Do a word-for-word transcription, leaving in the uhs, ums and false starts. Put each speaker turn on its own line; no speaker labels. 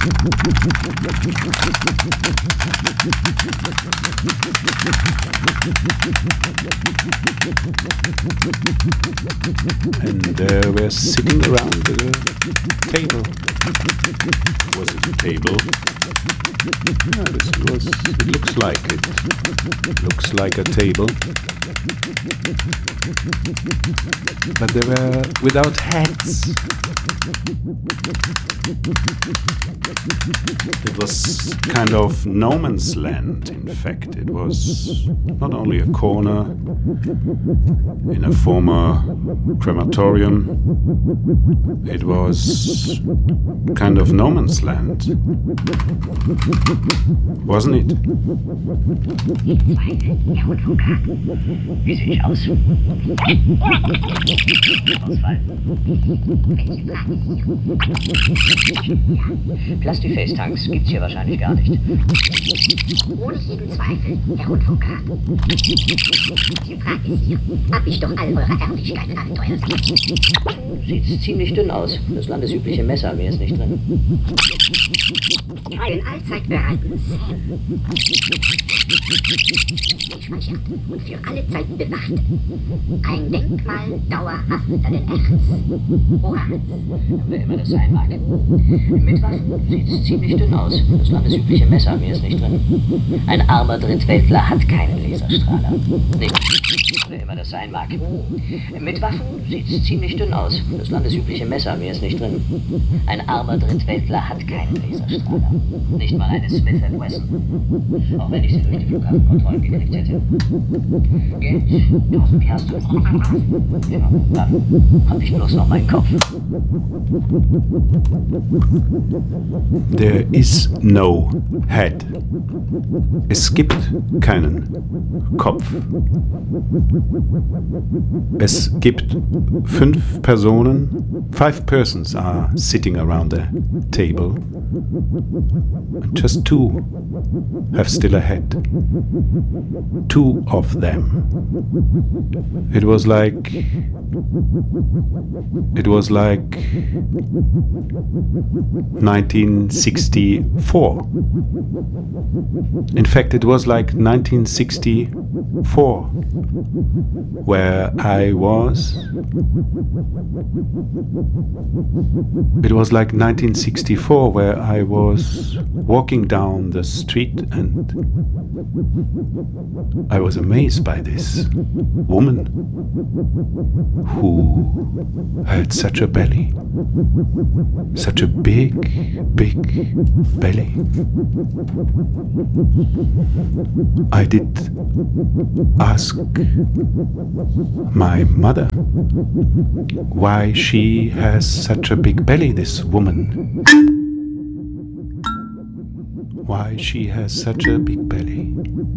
And uh, we're sitting around the table. Was it a table? No, this was, it looks like it. Looks like a table. But they were without heads. It was kind of no man's land, in fact. It was not only a corner in a former crematorium, it was kind of no man's land. Wasn't it?
Wie sehe ich aus? Plastiface-Tanks gibt's hier wahrscheinlich gar nicht.
Ohne jeden Zweifel, Herr Rundfunkrat. Die Frage ist hier, hab ich doch all eure Ehrlichkeiten Abenteuer.
Sieht ziemlich dünn aus. Das landesübliche Messer, mehr ist nicht drin.
Einen allzeit bereiten Menschmannschaft und für alle Zeiten bewacht. Ein Denkmal dauerhaft an den Erz. Oha.
Wer immer das sein mag. Mit Waffen sieht es ziemlich dünn aus. Das landesübliche Messer, mehr ist nicht drin. Ein armer Drittweltler hat keinen Laserstrahler. Nicht. Wer immer das sein mag. Mit Waffen sieht es ziemlich dünn aus. Das landesübliche Messer, mehr ist nicht drin. Ein armer Drittweltler hat keinen Laserstrahler. Nicht mal eine Smith and Wesson. Auch wenn ich sie durch die Flughafenkontrollen gekriegt hätte. Geld, tausend Piastres. Ja, dann hab ich bloß noch meinen Kopf.
There is no head. Es gibt keinen Kopf. Es gibt fünf Personen. Five persons are sitting around the table. And just two have still a head. Two of them. It was like it was like nineteen sixty-four. In fact, it was like nineteen sixty-four, where I was. It was like nineteen sixty-four, where I was walking down the street and I was amazed by this woman who had such a belly, such a big, big belly. I did ask my mother why she has such a big belly, this woman. Why she has such a big belly.